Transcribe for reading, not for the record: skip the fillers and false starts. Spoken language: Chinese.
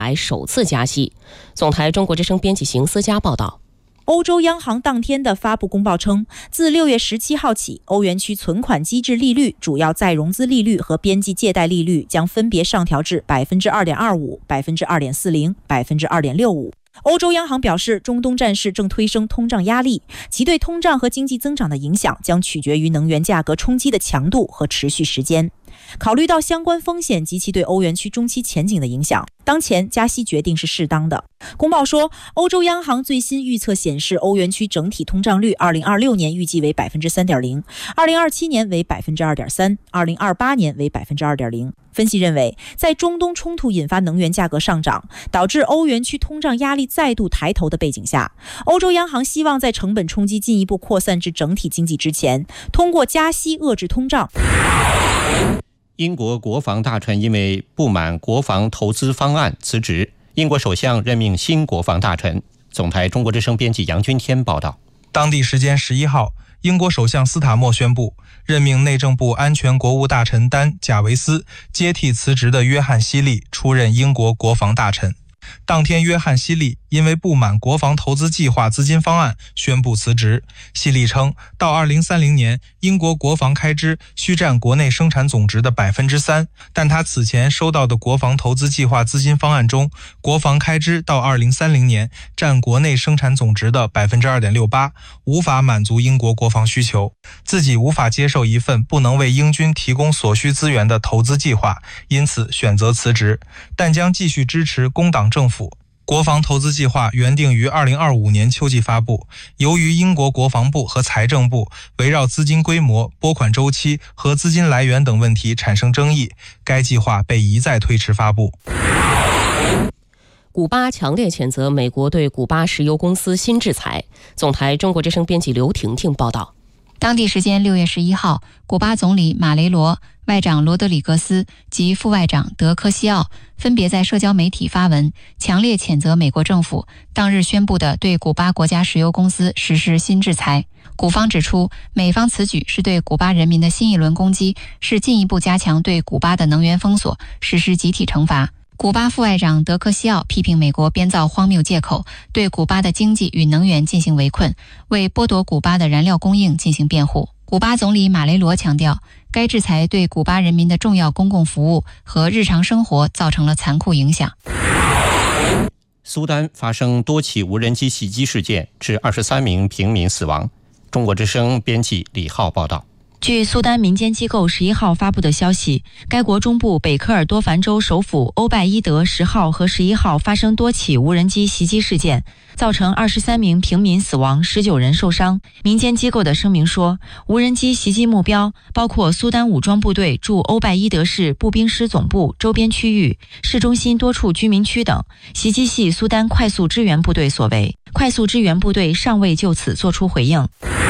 来首次加息。总台中国之声编辑邢思佳报道。 欧洲央行当天的发布公报称，自6月17号起，欧元区存款机制利率、主要再融资利率和边际借贷利率将分别上调至 2.25%、2.40%、2.65%。欧洲央行表示，中东战事正推升通胀压力，其对通胀和经济增长的影响将取决于能源价格冲击的强度和持续时间。考虑到相关风险及其对欧元区中期前景的影响，当前加息决定是适当的。公报说，欧洲央行最新预测显示，欧元区整体通胀率2026年预计为 3.0%， 2027年为 2.3%， 2028年为 2.0%。分析认为，在中东冲突引发能源价格上涨，导致欧元区通胀压力再度抬头的背景下，欧洲央行希望在成本冲击进一步扩散至整体经济之前，通过加息遏制通胀。 英国国防大臣因为不满国防投资方案辞职，英国首相任命新国防大臣。总台中国之声编辑杨军天报道。 当地时间11号，英国首相斯塔默宣布任命内政部安全国务大臣丹·贾维斯接替辞职的约翰·希利出任英国国防大臣。当天，约翰·希利因为不满国防投资计划资金方案宣布辞职。希利称，到2030年，英国国防开支需占国内生产总值的 3%， 但他此前收到的国防投资计划资金方案中，国防开支到2030年占国内生产总值的 2.68%， 无法满足英国国防需求。自己无法接受一份不能为英军提供所需资源的投资计划，因此选择辞职，但将继续支持工党政府。国防投资计划原定于2025年秋季发布，由于英国国防部和财政部围绕资金规模、拨款周期和资金来源等问题产生争议，该计划被一再推迟发布。 古巴强烈谴责美国对古巴石油公司新制裁。总台中国之声编辑刘婷婷报道。 当地时间6月11号，古巴总理马雷罗、外长罗德里格斯及副外长德科西奥分别在社交媒体发文，强烈谴责美国政府当日宣布的对古巴国家石油公司实施新制裁。古方指出，美方此举是对古巴人民的新一轮攻击，是进一步加强对古巴的能源封锁，实施集体惩罚。古巴副外长德科西奥批评美国编造荒谬借口，对古巴的经济与能源进行围困，为剥夺古巴的燃料供应进行辩护。古巴总理马雷罗强调，该制裁对古巴人民的重要公共服务和日常生活造成了残酷影响。 苏丹发生多起无人机袭击事件，致23名平民死亡。中国之声编辑李浩报道。 据苏丹民间机构11号发布的消息，该国中部北科尔多凡州首府欧拜伊德10号和11号发生多起无人机袭击事件，造成23名平民死亡，19人受伤。民间机构的声明说，无人机袭击目标包括苏丹武装部队驻欧拜伊德市步兵师总部周边区域、市中心多处居民区等，袭击系苏丹快速支援部队所为。快速支援部队尚未就此作出回应。